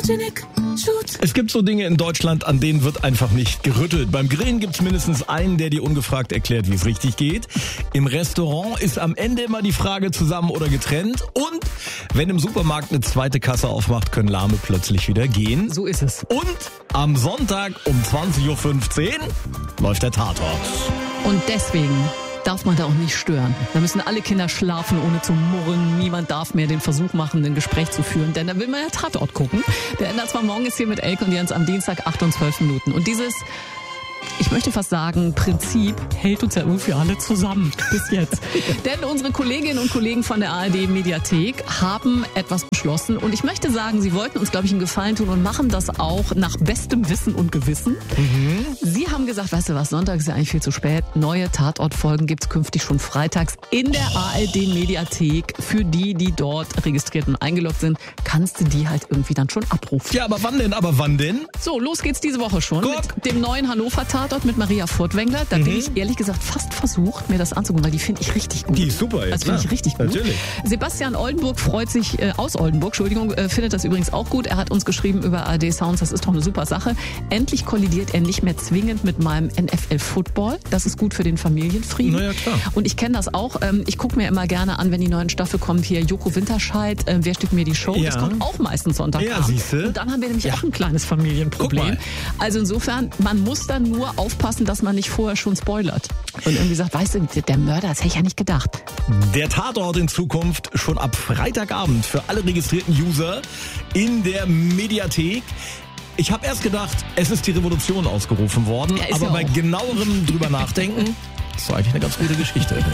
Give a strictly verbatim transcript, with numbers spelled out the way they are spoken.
Es gibt so Dinge in Deutschland, an denen wird einfach nicht gerüttelt. Beim Grillen gibt's mindestens einen, der dir ungefragt erklärt, wie es richtig geht. Im Restaurant ist am Ende immer die Frage zusammen oder getrennt. Und wenn im Supermarkt eine zweite Kasse aufmacht, können Lahme plötzlich wieder gehen. So ist es. Und am Sonntag um zwanzig Uhr fünfzehn läuft der Tatort. Und deswegen darf man da auch nicht stören. Da müssen alle Kinder schlafen, ohne zu murren. Niemand darf mehr den Versuch machen, ein Gespräch zu führen, denn da will man ja Tatort gucken. Der ändert zwar morgen ist hier mit Elke und Jens am Dienstag acht und zwölf Minuten. Und dieses, ich möchte fast sagen, Prinzip hält uns ja irgendwie alle zusammen bis jetzt. Denn unsere Kolleginnen und Kollegen von der A R D Mediathek haben etwas beschlossen. Und ich möchte sagen, sie wollten uns, glaube ich, einen Gefallen tun und machen das auch nach bestem Wissen und Gewissen. Mhm. Sie haben gesagt, weißt du was, Sonntag ist ja eigentlich viel zu spät. Neue Tatortfolgen gibt's künftig schon freitags in der A R D Mediathek. Für die, die dort registriert und eingeloggt sind, kannst du die halt irgendwie dann schon abrufen. Ja, aber wann denn? Aber wann denn? So, los geht's diese Woche schon Guck. mit dem neuen Hannover Tatort mit Maria Furtwängler. Da mhm. bin ich ehrlich gesagt fast versucht, mir das anzugucken, weil die finde ich richtig gut. Die ist super. Das finde ich richtig gut. Natürlich. Sebastian Oldenburg freut sich, äh, aus Oldenburg, Entschuldigung, äh, findet das übrigens auch gut. Er hat uns geschrieben über A R D Sounds, das ist doch eine super Sache. Endlich kollidiert er nicht mehr zwingend mit meinem N F L Football. Das ist gut für den Familienfrieden. Na ja, klar. Und ich kenne das auch. Ähm, ich gucke mir immer gerne an, wenn die neue Staffel kommt, hier Joko Winterscheid, äh, Wer steht mir die Show? Ja. Das kommt auch meistens Sonntagabend. Ja, siehste. Und dann haben wir nämlich Ja. auch ein kleines Familienproblem. Also insofern, man muss dann nur aufpassen, dass man nicht vorher schon spoilert. Und irgendwie sagt, weißt du, der Mörder, das hätte ich ja nicht gedacht. Der Tatort in Zukunft schon ab Freitagabend für alle registrierten User in der Mediathek. Ich habe erst gedacht, es ist die Revolution ausgerufen worden, Ja, ist aber ja bei auch. genauerem drüber nachdenken, ist doch eigentlich eine ganz gute Geschichte.